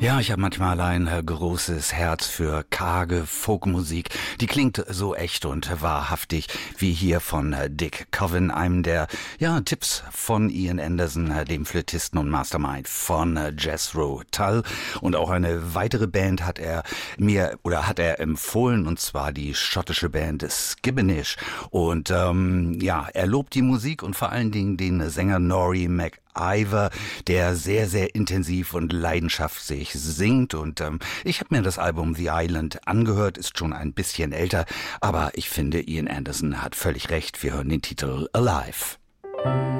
Ja, ich habe manchmal ein großes Herz für karge Folkmusik. Die klingt so echt und wahrhaftig, wie hier von Dick Coven, einem der Tipps von Ian Anderson, dem Flötisten und Mastermind von Jethro Tull. Und auch eine weitere Band hat er empfohlen, und zwar die schottische Band Skibbenish. Und er lobt die Musik und vor allen Dingen den Sänger Norrie MacIver, der sehr, sehr intensiv und leidenschaftlich singt. Und ich habe mir das Album The Island angehört, ist schon ein bisschen älter, aber ich finde, Ian Anderson hat völlig recht. Wir hören den Titel Alive.